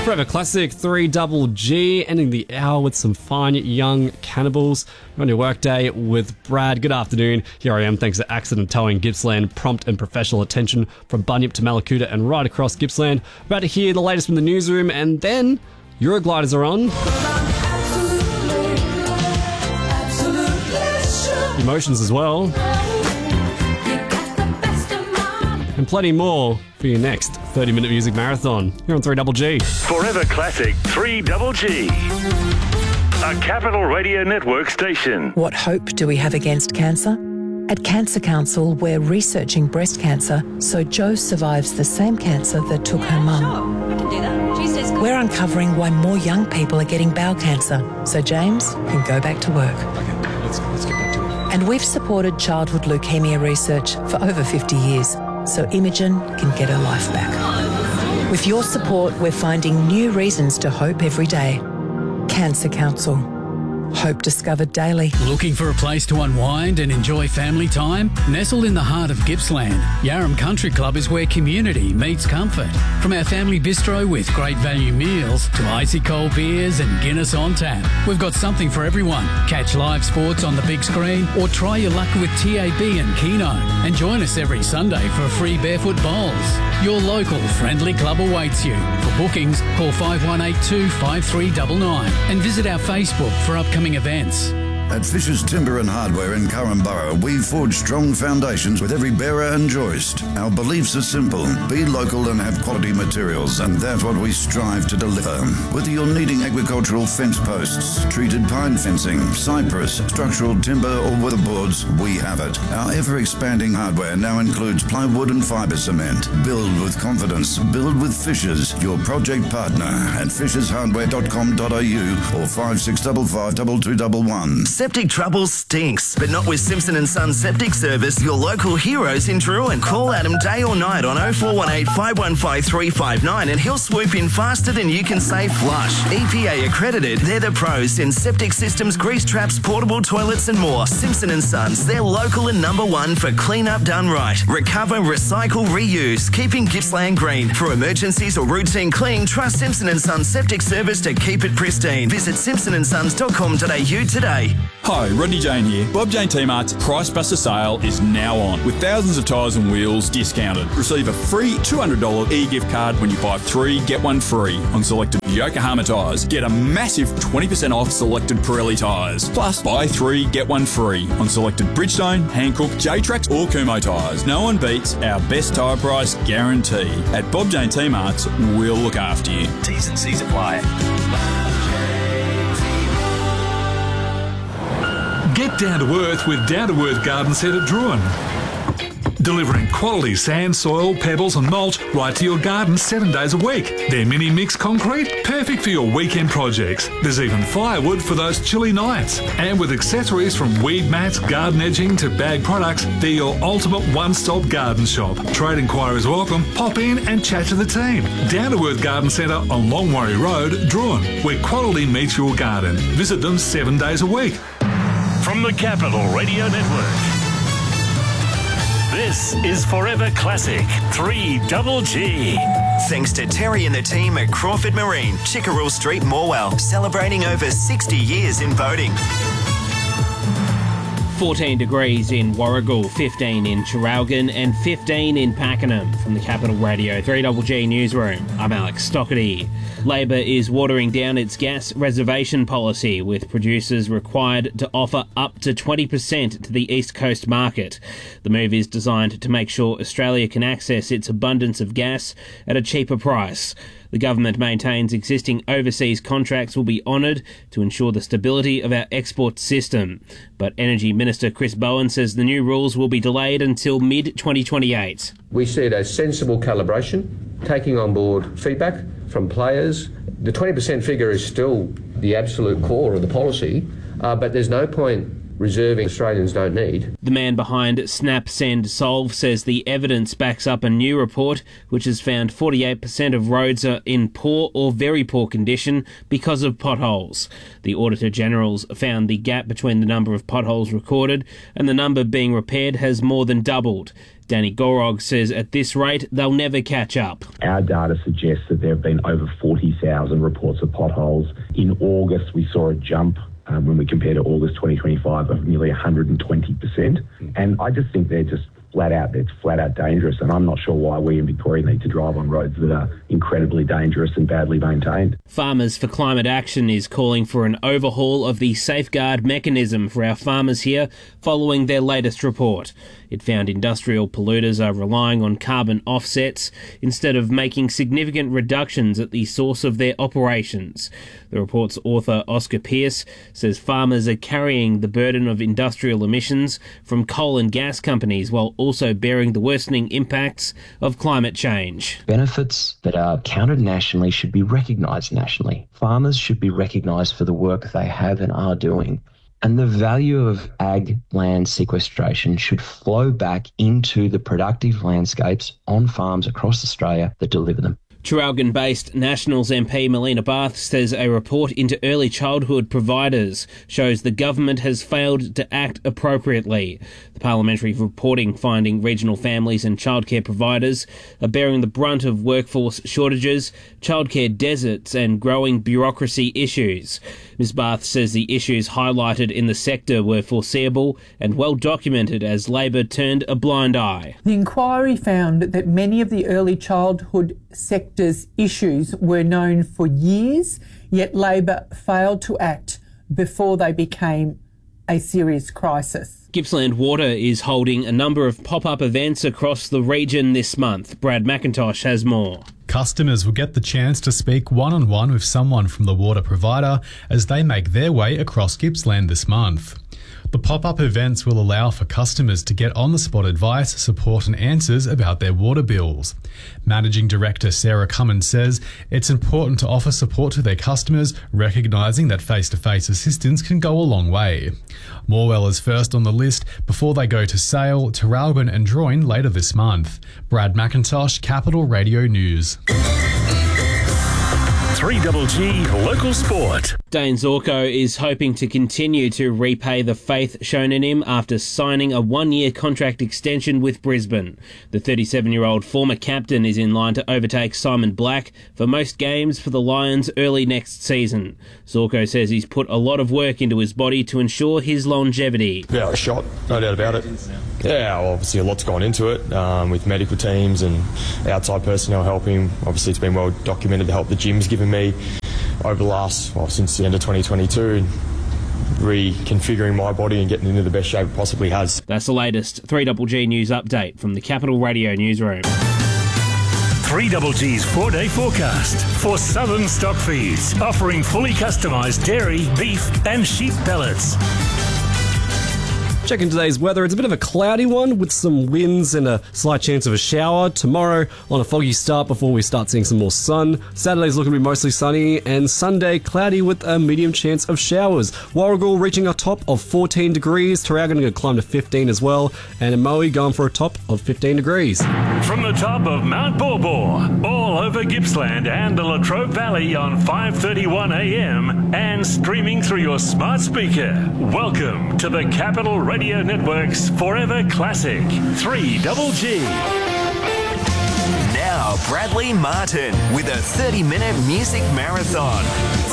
Forever Classic 3GG, ending the hour with some fine young cannibals. You're on your workday with Brad. Good afternoon. Here I am, thanks to Accident Towing Gippsland. Prompt and professional attention from Bunyip to Mallacoota and right across Gippsland. About to hear the latest from the newsroom, and then Eurogliders are on. Emotions as well. And plenty more for your next 30-minute music marathon here on 3GG. Forever Classic 3GG. A Capital Radio Network station. What hope do we have against cancer? At Cancer Council, we're researching breast cancer so Jo survives the same cancer that took her mum. Sure, we can do that. Tuesday's good. We're uncovering why more young people are getting bowel cancer so James can go back to work. Okay, let's get back to it. And we've supported childhood leukemia research for over 50 years so Imogen can get her life back. With your support, we're finding new reasons to hope every day. Cancer Council. Hope discovered daily. Looking for a place to unwind and enjoy family time? Nestled in the heart of Gippsland, Yarram Country Club is where community meets comfort. From our family bistro with great value meals to icy cold beers and Guinness on tap, we've got something for everyone. Catch live sports on the big screen or try your luck with TAB and Keno. And join us every Sunday for free barefoot bowls. Your local friendly club awaits you. For bookings, call 5182 5399 and visit our Facebook for upcoming events. At Fisher's Timber and Hardware in Currumborough, we forge strong foundations with every bearer and joist. Our beliefs are simple. Be local and have quality materials, and that's what we strive to deliver. Whether you're needing agricultural fence posts, treated pine fencing, cypress, structural timber or weatherboards, we have it. Our ever-expanding hardware now includes plywood and fibre cement. Build with confidence. Build with Fishers, your project partner at fishershardware.com.au or 5655 2211. Septic trouble stinks, but not with Simpson & Sons Septic Service, your local heroes in Drouin. Call Adam day or night on 0418 515 359 and he'll swoop in faster than you can say flush. EPA accredited, they're the pros in septic systems, grease traps, portable toilets and more. Simpson & Sons, they're local and number one for clean up done right. Recover, recycle, reuse, keeping Gippsland green. For emergencies or routine clean, trust Simpson & Sons Septic Service to keep it pristine. Visit simpsonsons.com.au today. Hi, Rodney Jane here. Bob Jane T-Mart's Price Buster sale is now on, with thousands of tyres and wheels discounted. Receive a free $200 e-gift card when you buy 3, get 1 free on selected Yokohama tyres. Get a massive 20% off selected Pirelli tyres. Plus, buy 3, get 1 free on selected Bridgestone, Hankook, J-Trax or Kumho tyres. No one beats our best tyre price guarantee. At Bob Jane T-Mart's, we'll look after you. T's and C's apply. Get down to earth with Down to Earth Garden Centre Drouin. Delivering quality sand, soil, pebbles and mulch right to your garden 7 days a week. Their mini mix concrete, perfect for your weekend projects. There's even firewood for those chilly nights. And with accessories from weed mats, garden edging to bag products, they're your ultimate one-stop garden shop. Trade inquiries welcome. Pop in and chat to the team. Down to Earth Garden Centre on Longwarry Road, Drouin, where quality meets your garden. Visit them 7 days a week. From the Capital Radio Network, this is Forever Classic 3GG. Thanks to Terry and the team at Crawford Marine, Chickerell Street, Morwell, celebrating over 60 years in boating. 14 degrees in Warragul, 15 in Traralgon and 15 in Pakenham. From the Capital Radio 3GG Newsroom, I'm Alex Stockerty. Labor is watering down its gas reservation policy, with producers required to offer up to 20% to the East Coast market. The move is designed to make sure Australia can access its abundance of gas at a cheaper price. The government maintains existing overseas contracts will be honoured to ensure the stability of our export system. But Energy Minister Chris Bowen says the new rules will be delayed until mid-2028. We see it as sensible calibration, taking on board feedback from players. The 20% figure is still the absolute core of the policy, but there's no point reserving Australians don't need. The man behind Snap Send Solve says the evidence backs up a new report which has found 48% of roads are in poor or very poor condition because of potholes. The Auditor General's found the gap between the number of potholes recorded and the number being repaired has more than doubled. Danny Gorog says at this rate, they'll never catch up. Our data suggests that there have been over 40,000 reports of potholes. In August, we saw a jump when we compare to August 2025 of nearly 120%. And I just think they're just flat out dangerous. And I'm not sure why we in Victoria need to drive on roads that are incredibly dangerous and badly maintained. Farmers for Climate Action is calling for an overhaul of the safeguard mechanism for our farmers here following their latest report. It found industrial polluters are relying on carbon offsets instead of making significant reductions at the source of their operations. The report's author, Oscar Pearce, says farmers are carrying the burden of industrial emissions from coal and gas companies while also bearing the worsening impacts of climate change. Benefits that are counted nationally should be recognised nationally. Farmers should be recognised for the work they have and are doing. And the value of ag land sequestration should flow back into the productive landscapes on farms across Australia that deliver them. Traralgon-based Nationals MP Melina Barth says a report into early childhood providers shows the government has failed to act appropriately. The parliamentary reporting finding regional families and childcare providers are bearing the brunt of workforce shortages, childcare deserts and growing bureaucracy issues. Ms Barth says the issues highlighted in the sector were foreseeable and well documented as Labor turned a blind eye. The inquiry found that many of the early childhood sector's issues were known for years, yet Labor failed to act before they became a serious crisis. Gippsland Water is holding a number of pop-up events across the region this month. Brad McIntosh has more. Customers will get the chance to speak one-on-one with someone from the water provider as they make their way across Gippsland this month. The pop-up events will allow for customers to get on-the-spot advice, support and answers about their water bills. Managing Director Sarah Cummins says it's important to offer support to their customers, recognising that face-to-face assistance can go a long way. Morwell is first on the list before they go to Sale, Traralgon and Droin later this month. Brad McIntosh, Capital Radio News. 3GG Local Sport. Dane Zorko is hoping to continue to repay the faith shown in him after signing a one-year contract extension with Brisbane. The 37-year-old former captain is in line to overtake Simon Black for most games for the Lions early next season. Zorko says he's put a lot of work into his body to ensure his longevity. Yeah, a shot, no doubt about it. Yeah, well, obviously a lot's gone into it with medical teams and outside personnel helping. Obviously it's been well documented the help the gym's given me over the last, since the end of 2022, reconfiguring my body and getting into the best shape it possibly has. That's the latest 3GG News update from the Capital Radio Newsroom. 3GG's 4-day forecast for Southern Stock Feeds, offering fully customised dairy, beef and sheep pellets. Checking today's weather, it's a bit of a cloudy one with some winds and a slight chance of a shower. Tomorrow on a foggy start before we start seeing some more sun. Saturday's looking to be mostly sunny and Sunday cloudy with a medium chance of showers. Warragul reaching a top of 14 degrees. Traralgon going to climb to 15 as well. And Moe going for a top of 15 degrees. From the top of Mount Baw, all over Gippsland and the Latrobe Valley on 5:31 a.m. and streaming through your smart speaker. Welcome to the Capital Radio Network's Forever Classic 3GG. Now Bradley Martin with a 30-minute music marathon.